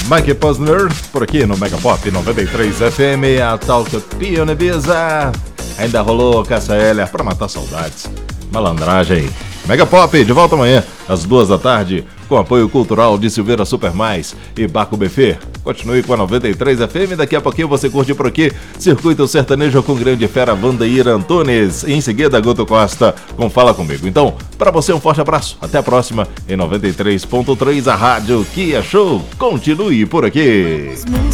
Mike Posner, por aqui no Mega Pop 93 FM, a Talk Pionebisa. Ainda rolou Cássia Eller pra matar saudades. Malandragem. Mega Pop, de volta amanhã, às 14h, com apoio cultural de Silveira Super Mais e Baco Buffet. Continue com a 93 FM, daqui a pouquinho você curte por aqui Circuito Sertanejo com grande fera Vandeir Antunes. Em seguida, Guto Costa com Fala Comigo. Então, para você um forte abraço, até a próxima em 93.3, a rádio que é show. Continue por aqui.